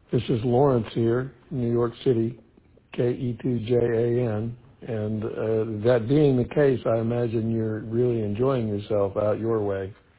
This is Lawrence here, New York City, KE2JAN. And that being the case, I imagine you're really enjoying yourself out your way.